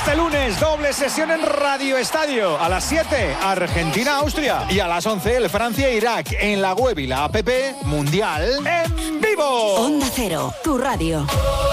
Este lunes, doble sesión en Radio Estadio. A las 7, Argentina-Austria. Y a las 11, el Francia-Irak. En la web y la app Mundial en vivo. Onda Cero, tu radio.